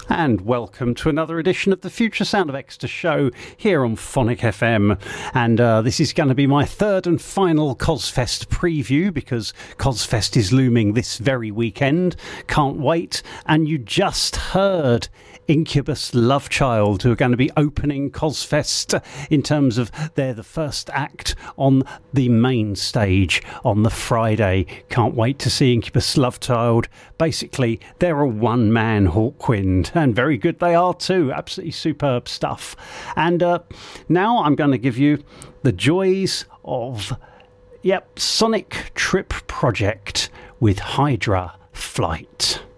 And welcome to another edition of the Future Sound of Exeter show here on Phonic FM. And this is going to be my third and final Cosfest preview because Cosfest is looming this very weekend. Can't wait. And you just heard Incubus Lovechild, who are going to be opening Cosfest in terms of they're the first act on the main stage on the Friday. Can't wait to see Incubus Lovechild. Basically, they're a one-man Hawkwind, and very good they are too. Absolutely superb stuff. And now I'm going to give you the joys of, Sonic Trip Project with Hydra Flight.